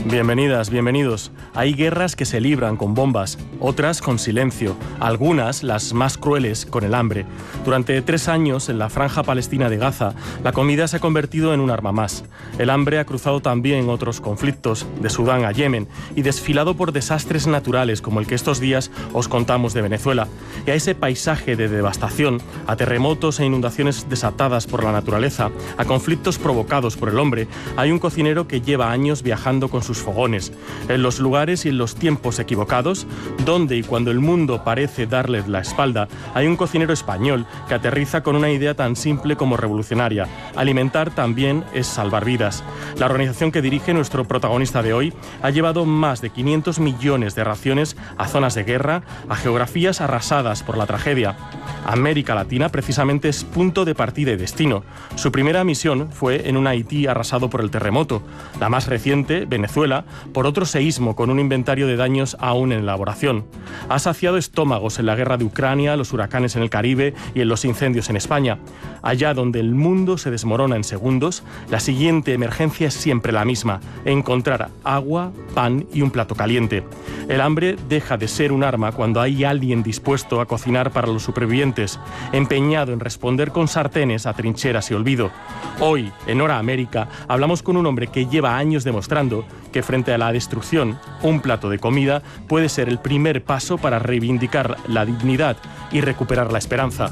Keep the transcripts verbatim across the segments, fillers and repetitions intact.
Bienvenidas, bienvenidos. Hay guerras que se libran con bombas, otras con silencio, algunas, las más crueles, con el hambre. Durante tres años, en la franja palestina de Gaza, la comida se ha convertido en un arma más. El hambre ha cruzado también otros conflictos, de Sudán a Yemen, y desfilado por desastres naturales como el que estos días os contamos de Venezuela. Y a ese paisaje de devastación, a terremotos e inundaciones desatadas por la naturaleza, a conflictos provocados por el hombre, hay un cocinero que lleva años viajando con sus fogones, en los lugares y en los tiempos equivocados, donde y cuando el mundo parece darles la espalda, hay un cocinero español que aterriza con una idea tan simple como revolucionaria: alimentar también es salvar vidas. La organización que dirige nuestro protagonista de hoy ha llevado más de quinientos millones de raciones a zonas de guerra, a geografías arrasadas por la tragedia. América Latina precisamente es punto de partida y destino. Su primera misión fue en un Haití arrasado por el terremoto, la más reciente, Venezuela, por otro seísmo con un inventario de daños aún en elaboración. Ha saciado estómagos en la guerra de Ucrania, los huracanes en el Caribe y en los incendios en España. Allá donde el mundo se desmorona en segundos, la siguiente emergencia es siempre la misma: encontrar agua, pan y un plato caliente. El hambre deja de ser un arma cuando hay alguien dispuesto a cocinar para los supervivientes, empeñado en responder con sartenes a trincheras y olvido. Hoy, en Hora América, hablamos con un hombre que lleva años demostrando que frente a la destrucción, un plato de comida puede ser el primer paso para reivindicar la dignidad y recuperar la esperanza.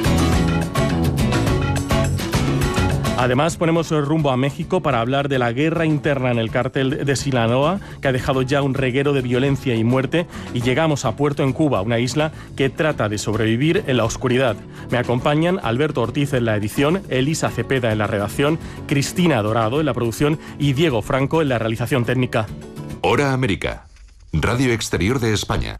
Además, ponemos el rumbo a México para hablar de la guerra interna en el cártel de Sinaloa, que ha dejado ya un reguero de violencia y muerte, y llegamos a Puerto en Cuba, una isla que trata de sobrevivir en la oscuridad. Me acompañan Alberto Ortiz en la edición, Elisa Cepeda en la redacción, Cristina Dorado en la producción y Diego Franco en la realización técnica. Hora América, Radio Exterior de España.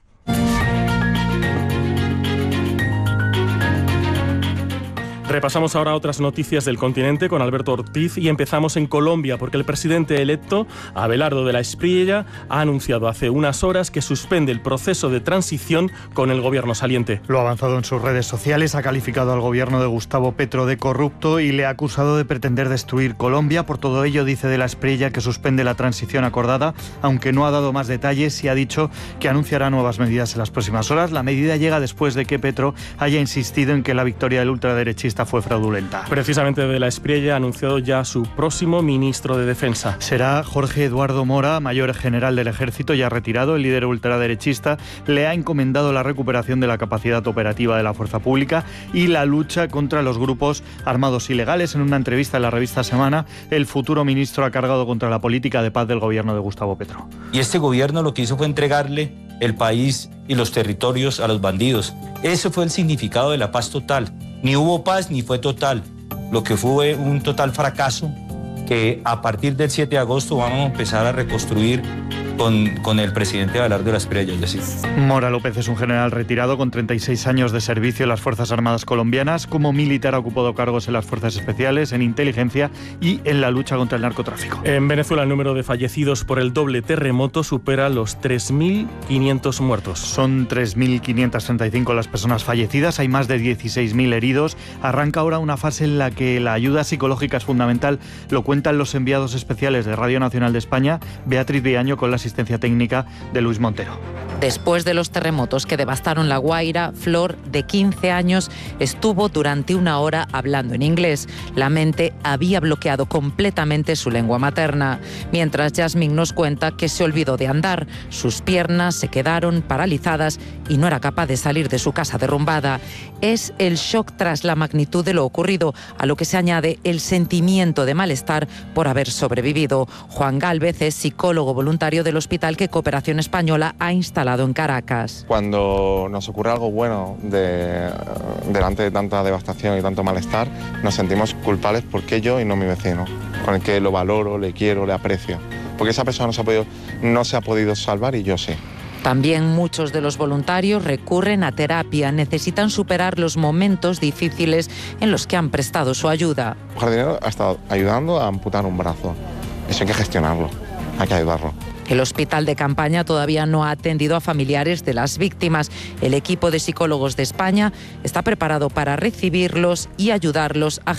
Repasamos ahora otras noticias del continente con Alberto Ortiz y empezamos en Colombia, porque el presidente electo, Abelardo de la Espriella, ha anunciado hace unas horas que suspende el proceso de transición con el gobierno saliente. Lo ha avanzado en sus redes sociales, ha calificado al gobierno de Gustavo Petro de corrupto y le ha acusado de pretender destruir Colombia. Por todo ello, dice de la Espriella que suspende la transición acordada, aunque no ha dado más detalles y ha dicho que anunciará nuevas medidas en las próximas horas. La medida llega después de que Petro haya insistido en que la victoria del ultraderechista fue fraudulenta. Precisamente de la Espriella ha anunciado ya su próximo ministro de Defensa. Será Jorge Eduardo Mora, mayor general del Ejército, ya retirado. El líder ultraderechista le ha encomendado la recuperación de la capacidad operativa de la fuerza pública y la lucha contra los grupos armados ilegales. En una entrevista en la revista Semana, el futuro ministro ha cargado contra la política de paz del gobierno de Gustavo Petro. Y este gobierno lo que hizo fue entregarle el país y los territorios a los bandidos. Ese fue el significado de la paz total. Ni hubo paz ni fue total. Lo que fue un total fracaso que a partir del siete de agosto vamos a empezar a reconstruir con, con el presidente Abelardo de la Espriella. Mora López es un general retirado con treinta y seis años de servicio en las Fuerzas Armadas colombianas. Como militar ha ocupado cargos en las Fuerzas Especiales, en inteligencia y en la lucha contra el narcotráfico. En Venezuela el número de fallecidos por el doble terremoto supera los tres mil quinientos muertos. Son tres mil quinientas treinta y cinco las personas fallecidas, hay más de dieciséis mil heridos. Arranca ahora una fase en la que la ayuda psicológica es fundamental. Lo cuentan los enviados especiales de Radio Nacional de España, Beatriz Viaño, con la asistencia técnica de Luis Montero. Después de los terremotos que devastaron La Guaira, Flor, de quince años, estuvo durante una hora hablando en inglés. La mente había bloqueado completamente su lengua materna. Mientras Yasmín nos cuenta que se olvidó de andar. Sus piernas se quedaron paralizadas y no era capaz de salir de su casa derrumbada. Es el shock tras la magnitud de lo ocurrido, a lo que se añade el sentimiento de malestar por haber sobrevivido. Juan Gálvez es psicólogo voluntario del hospital que Cooperación Española ha instalado en Caracas. Cuando nos ocurre algo bueno de, delante de tanta devastación y tanto malestar, nos sentimos culpables porque yo y no mi vecino, con el que lo valoro, le quiero, le aprecio. Porque esa persona no se ha podido, no se ha podido salvar y yo sí. También muchos de los voluntarios recurren a terapia, necesitan superar los momentos difíciles en los que han prestado su ayuda. Un jardinero ha estado ayudando a amputar un brazo. Eso hay que gestionarlo, hay que ayudarlo. El hospital de campaña todavía no ha atendido a familiares de las víctimas. El equipo de psicólogos de España está preparado para recibirlos y ayudarlos a